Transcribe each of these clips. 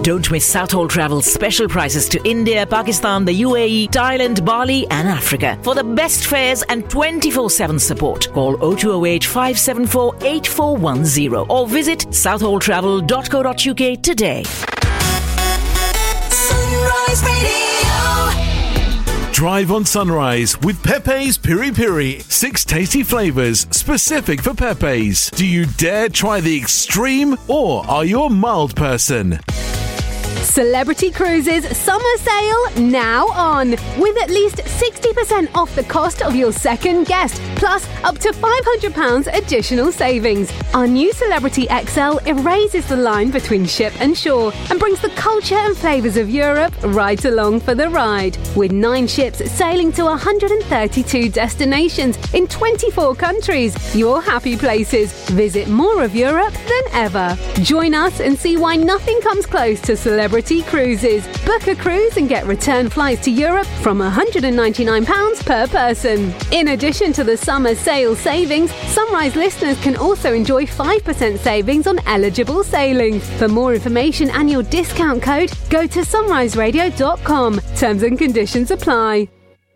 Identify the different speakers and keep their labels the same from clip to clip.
Speaker 1: Don't miss Southall Travel's special prices to India, Pakistan, the UAE, Thailand, Bali and Africa. For the best fares and 24/7 support, call 0208 574 8410 or visit southalltravel.co.uk today.
Speaker 2: Sunrise Radio.
Speaker 3: Drive on Sunrise with Pepe's Piri Piri. 6 tasty flavours specific for Pepe's. Do you dare try the extreme or are you a mild person?
Speaker 4: Celebrity Cruises summer sale now on, with at least 60% off the cost of your second guest, plus up to £500 additional savings. Our new Celebrity XL erases the line between ship and shore and brings the culture and flavours of Europe right along for the ride. With 9 ships sailing to 132 destinations in 24 countries, your happy places. Visit more of Europe than ever. Join us and see why nothing comes close to Celebrity Cruises. Book a cruise and get return flights to Europe from £199 per person. In addition to the summer sale savings, Sunrise listeners can also enjoy 5% savings on eligible sailings. For more information and your discount code, go to sunriseradio.com. Terms and conditions apply.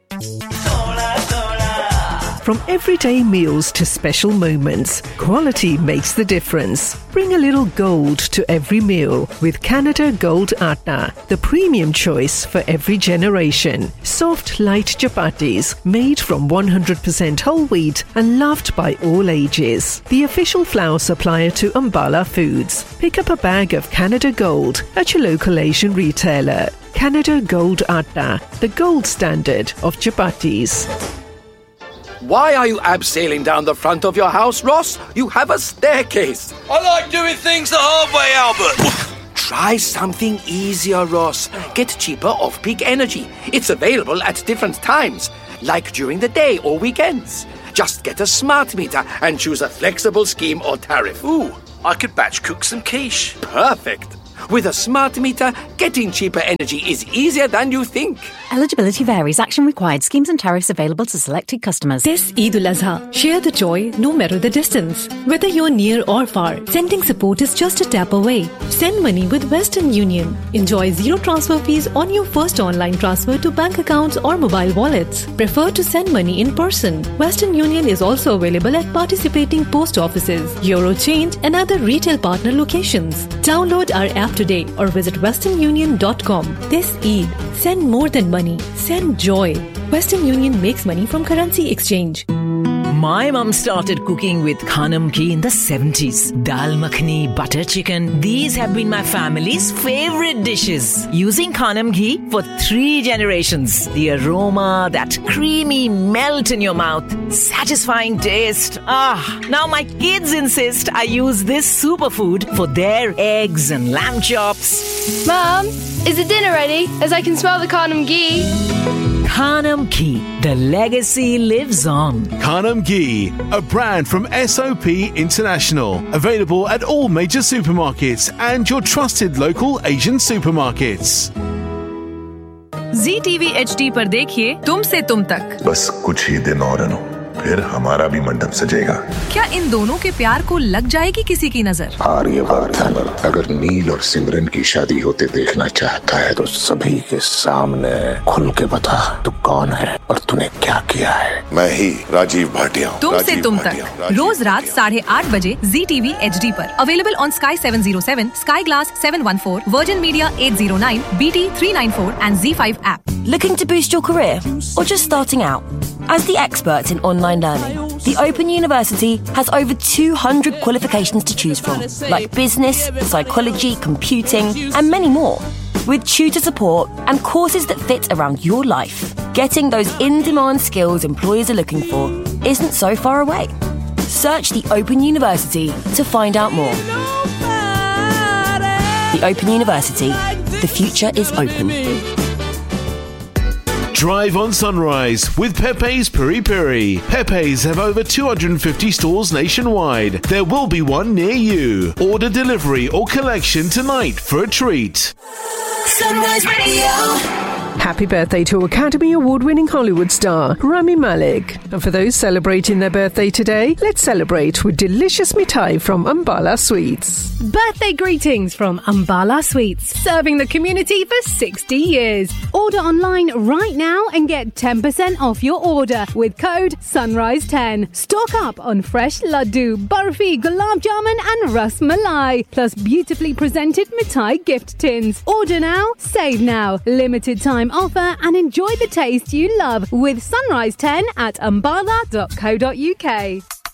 Speaker 5: From everyday meals to special moments, quality makes the difference. Bring a little gold to every meal with Canada Gold Atta, the premium choice for every generation. Soft, light chapatis made from 100% whole wheat and loved by all ages. The official flour supplier to Ambala Foods. Pick up a bag of Canada Gold at your local Asian retailer. Canada Gold Atta, the gold standard of chapatis.
Speaker 6: Why are you abseiling down the front of your house, Ross? You have a staircase.
Speaker 7: I like doing things the hard way, Albert.
Speaker 6: Try something easier, Ross. Get cheaper off-peak energy. It's available at different times, like during the day or weekends. Just get a smart meter and choose a flexible scheme or tariff.
Speaker 7: Ooh, I could batch cook some quiche.
Speaker 6: Perfect. With a smart meter, getting cheaper energy is easier than you think.
Speaker 8: Eligibility varies. Action required. Schemes and tariffs available to selected customers.
Speaker 9: This Eid al-Azha, share the joy no matter the distance. Whether you're near or far, sending support is just a tap away. Send money with Western Union. Enjoy zero transfer fees on your first online transfer to bank accounts or mobile wallets. Prefer to send money in person. Western Union is also available at participating post offices, Eurochange and other retail partner locations. Download our app today or visit westernunion.com. This Eid, send more than money, send joy. Western Union makes money from currency exchange.
Speaker 1: My mum started cooking with Khanam ghee in the 70s. Dal makhani, butter chicken. These have been my family's favorite dishes. Using Khanam ghee for 3 generations. The aroma, that creamy melt in your mouth. Satisfying taste. Now my kids insist I use this superfood for their eggs and lamb chops.
Speaker 10: Mum, is the dinner ready? As I can smell the Khanam ghee.
Speaker 1: Khanam ghee. The legacy lives on.
Speaker 3: Khanam ghee, a brand from SOP International. Available at all major supermarkets and your trusted local Asian supermarkets.
Speaker 11: ZTV HD पर देखिए तुमसे तुम तक.
Speaker 12: बस कुछ ही दिन और अनु, फिर हमारा भी मंडप सजेगा.
Speaker 11: क्या इन दोनों के प्यार को लग जाएगी किसी की नजर?
Speaker 12: आर्यवर्धन अगर नील और सिमरन की शादी होते देखना चाहता है तो सभी के सामने खुल के बता तू कौन है और तूने क्या किया है. मैं ही राजीव भाटिया.
Speaker 11: तुमसे तुम तक रोज रात 8:30 बजे ZTV HD पर. Available on Sky 707, Sky Glass 714, Virgin Media 809, BT 394 and Z5 app.
Speaker 13: Looking to boost your career or just starting out? As the experts in online learning, the Open University has over 200 qualifications to choose from, like business, psychology, computing, and many more. With tutor support and courses that fit around your life, getting those in-demand skills employers are looking for isn't so far away. Search the Open University to find out more. The Open University. The future is open.
Speaker 3: Drive on Sunrise with Pepe's Piri Piri. Pepe's have over 250 stores nationwide. There will be one near you. Order delivery or collection tonight for a treat.
Speaker 2: Sunrise Radio.
Speaker 5: Happy birthday to Academy Award-winning Hollywood star Rami Malek. And for those celebrating their birthday today, let's celebrate with delicious mithai from Ambala Sweets.
Speaker 4: Birthday greetings from Ambala Sweets, serving the community for 60 years. Order online right now and get 10% off your order with code SUNRISE10. Stock up on fresh laddu, barfi, gulab jamun and ras malai, plus beautifully presented mithai gift tins. Order now, save now. Limited time offer and enjoy the taste you love with Sunrise 10 at ambala.co.uk.